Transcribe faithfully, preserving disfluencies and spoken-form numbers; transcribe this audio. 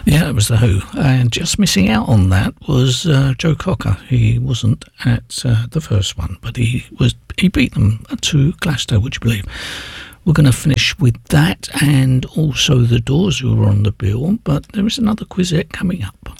Yeah, it was The Who. And just missing out on that was uh, Joe Cocker. He wasn't at uh, the first one, but he was he beat them to Glasgow, would you believe? We're going to finish with that and also The Doors, who were on the bill, but there is another quizette coming up.